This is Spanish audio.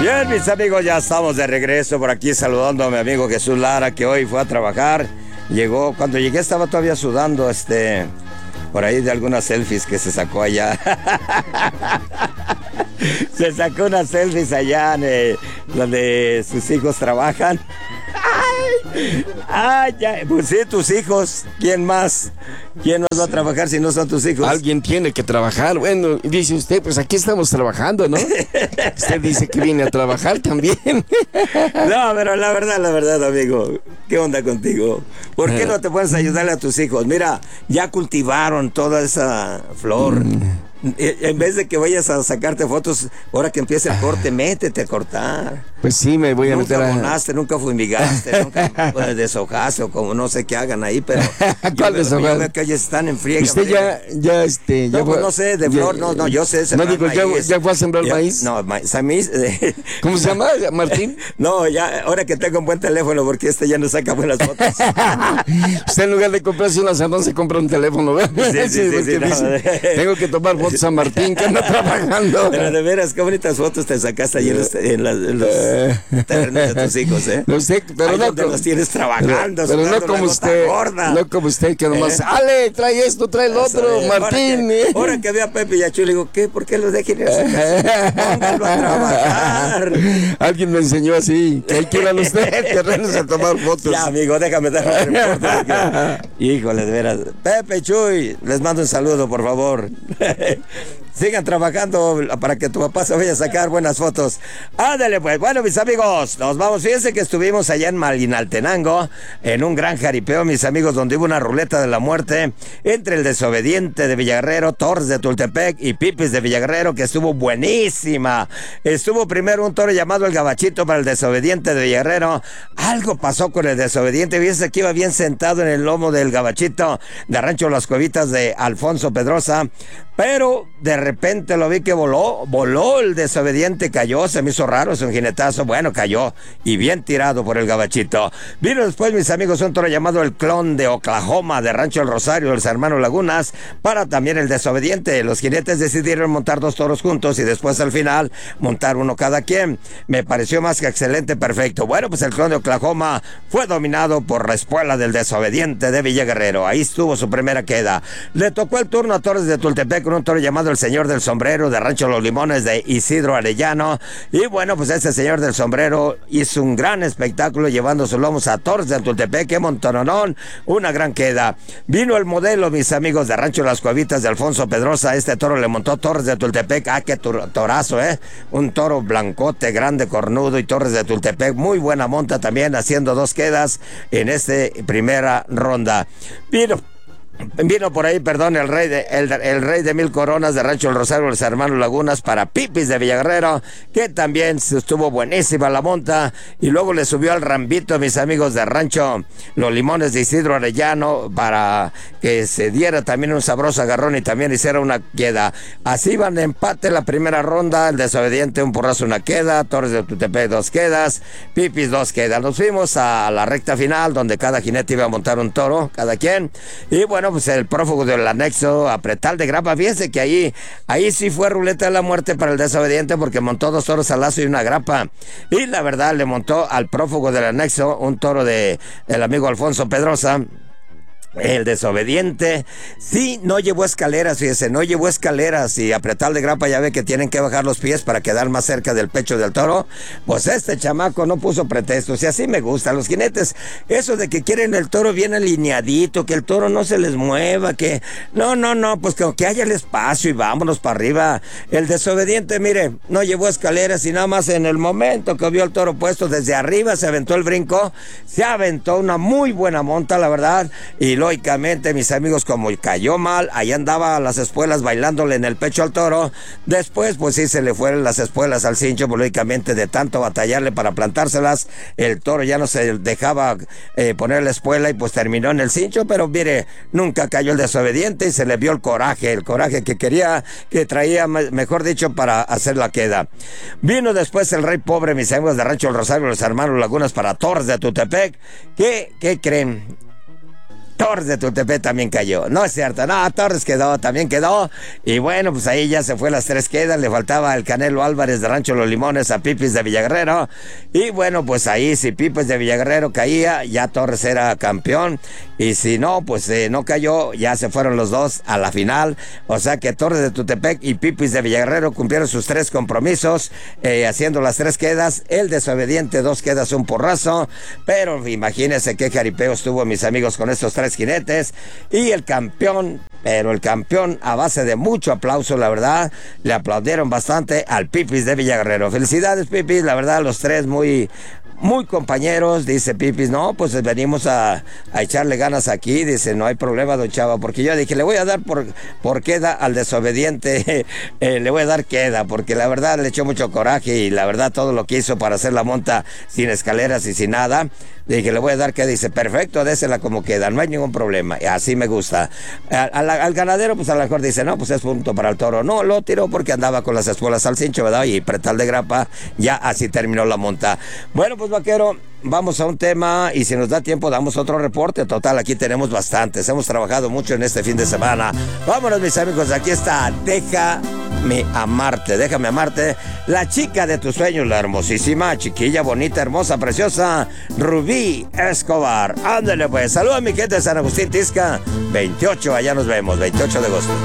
Bien, mis amigos, ya estamos de regreso por aquí saludando a mi amigo Jesús Lara, que hoy fue a trabajar. Llegó, cuando llegué estaba todavía sudando, por ahí de algunas selfies que se sacó allá. Se sacó unas selfies allá donde sus hijos trabajan. ¡Ay! Ya, pues sí, tus hijos. ¿Quién más? ¿Quién más va a trabajar si no son tus hijos? Alguien tiene que trabajar. Bueno, dice usted, pues aquí estamos trabajando, ¿no? Usted dice que viene a trabajar también. No, pero la verdad, amigo, ¿qué onda contigo? ¿Por qué no te puedes ayudarle a tus hijos? Mira, ya cultivaron toda esa flor. En vez de que vayas a sacarte fotos, ahora que empiece el corte, métete a cortar. Pues sí, me voy a meter Nunca abonaste, nunca fumigaste, nunca deshojaste o como no sé qué hagan ahí, pero ¿cuál deshojaste? Yo veo que ellos están en friega. Usted no, pues no sé, de flor, no, yo sé. No digo, ¿ya fue a sembrar maíz? No, maíz. ¿Cómo se llama, Martín? No, ya, ahora que tengo un buen teléfono, porque ya no saca buenas fotos. Usted en lugar de comprarse una sardón se compra un teléfono, ¿verdad? Sí, tengo que tomar fotos a Martín, que anda trabajando. Pero de veras, qué bonitas fotos te sacaste ayer en los terrenos de tus hijos, ¿eh? No sé, pero no los tienes trabajando. Pero no como usted, no como usted, que nomás, Ale, trae esto, trae el otro, Martín. Ahora que ve a Pepe y a Chu, le digo, ¿qué? ¿Por qué los dejen ir a su casa? Pónganlo a trabajar. Alguien me enseñó así, que hay que ir a los terrenos a tomar fotos. Ya, amigo, déjame dar el reporte. Híjole, de veras. Pepe y Chuy, les mando un saludo, por favor. Sigan trabajando para que tu papá se vaya a sacar buenas fotos. Ándale, pues. Bueno, mis amigos, nos vamos. Fíjense que estuvimos allá en Malinaltenango, en un gran jaripeo, mis amigos, donde hubo una ruleta de la muerte entre el Desobediente de Villaguerrero, Torres de Tultepec y Pipis de Villaguerrero, que estuvo buenísima. Estuvo primero un toro llamado el Gabachito para el Desobediente de Villaguerrero. Algo pasó con el Desobediente. Fíjense que iba bien sentado en el lomo del Gabachito de Rancho Las Cuevitas de Alfonso Pedrosa, pero de repente lo vi que voló el Desobediente, cayó, se me hizo raro, es un jinetazo, bueno, cayó y bien tirado por el Gabachito. Vino después, mis amigos, un toro llamado el Clon de Oklahoma, de Rancho El Rosario, de los hermanos Lagunas, para también el Desobediente. Los jinetes decidieron montar dos toros juntos y después al final montar uno cada quien. Me pareció más que excelente, perfecto. Bueno, pues el Clon de Oklahoma fue dominado por la espuela del Desobediente de Villaguerrero. Ahí estuvo su primera queda. Le tocó el turno a Torres de Tultepec con un toro llamado el Señor del Sombrero de Rancho Los Limones de Isidro Arellano. Y bueno, pues este Señor del Sombrero hizo un gran espectáculo llevando sus lomos a Torres de Tultepec, que montononón, una gran queda. Vino el modelo, mis amigos, de Rancho Las Cuevitas de Alfonso Pedrosa. Este toro le montó Torres de Tultepec. Ah, qué torazo, un toro blancote, grande, cornudo, y Torres de Tultepec, muy buena monta también, haciendo dos quedas en esta primera ronda. Vino por ahí, perdón, el rey de 1000 coronas de Rancho El Rosario, los hermanos Lagunas, para Pipis de Villaguerrero, que también estuvo buenísima la monta. Y luego le subió al Rambito, mis amigos, de Rancho Los Limones de Isidro Arellano, para que se diera también un sabroso agarrón y también hiciera una queda. Así van de empate la primera ronda. El Desobediente, un porrazo, una queda. Torres de Tultepec, dos quedas. Pipis, dos quedas. Nos fuimos a la recta final, donde cada jinete iba a montar un toro, cada quien. Y bueno, pues el prófugo del anexo, Apretal de Grapa. Fíjense que ahí sí fue ruleta de la muerte para el Desobediente, porque montó dos toros al lazo y una grapa. Y la verdad, le montó al prófugo del anexo un toro del amigo Alfonso Pedrosa. El Desobediente, sí, no llevó escaleras, fíjese, no llevó escaleras, y Apretal de Grapa ya ve que tienen que bajar los pies para quedar más cerca del pecho del toro. Pues este chamaco no puso pretextos, y así me gustan los jinetes, eso de que quieren el toro bien alineadito, que el toro no se les mueva, que no, pues que haya el espacio y vámonos para arriba. El Desobediente, mire, no llevó escaleras, y nada más en el momento que vio el toro puesto desde arriba, se aventó el brinco, se aventó una muy buena monta, la verdad. Y lógicamente, mis amigos, como cayó mal, ahí andaba a las espuelas bailándole en el pecho al toro. Después, pues sí, se le fueron las espuelas al cincho, pues lógicamente de tanto batallarle para plantárselas, el toro ya no se dejaba poner la espuela, y pues terminó en el cincho. Pero mire, nunca cayó el Desobediente, y se le vio el coraje que quería, que traía, mejor dicho, para hacer la queda. Vino después el Rey Pobre, mis amigos, de Rancho El Rosario, los hermanos Lagunas, para Torres de Tultepec. ¿Qué creen? Torres de Tultepec también cayó. No es cierto, no, Torres también quedó. Y bueno, pues ahí ya se fue las 3 quedas. Le faltaba el Canelo Álvarez de Rancho Los Limones a Pipis de Villaguerrero. Y bueno, pues ahí si Pipis de Villaguerrero caía, ya Torres era campeón. Y si no, pues no cayó, ya se fueron los dos a la final. O sea que Torres de Tultepec y Pipis de Villaguerrero cumplieron sus 3 compromisos, haciendo las 3 quedas. El desobediente 2 quedas, un porrazo. Pero imagínense qué jaripeos tuvo mis amigos con estos 3 jinetes. Y el campeón, pero el campeón a base de mucho aplauso, la verdad, le aplaudieron bastante al Pipis de Villaguerrero. Felicidades, Pipis, la verdad, los 3 muy compañeros. Dice Pipis, no, pues venimos a echarle ganas aquí. Dice, no hay problema, don Chava, porque yo dije, le voy a dar por queda al desobediente, le voy a dar queda, porque la verdad le echó mucho coraje y la verdad todo lo que hizo para hacer la monta sin escaleras y sin nada. Dije, le voy a dar queda. Dice, perfecto, désela como queda, no hay ningún problema, así me gusta. Al ganadero, pues a lo mejor dice, no, pues es punto para el toro. No, lo tiró porque andaba con las espuelas al cincho, ¿verdad? Y pretal de grapa, ya así terminó la monta. Bueno, pues vaquero, vamos a un tema y si nos da tiempo damos otro reporte. Total, aquí tenemos bastantes, hemos trabajado mucho en este fin de semana. Vámonos, mis amigos, aquí está Déjame amarte, la chica de tus sueños, la hermosísima, chiquilla, bonita, hermosa, preciosa, Rubí Escobar. Ándale pues, saluda a mi gente de San Agustín Tizca, 28, allá nos vemos, 28 de agosto.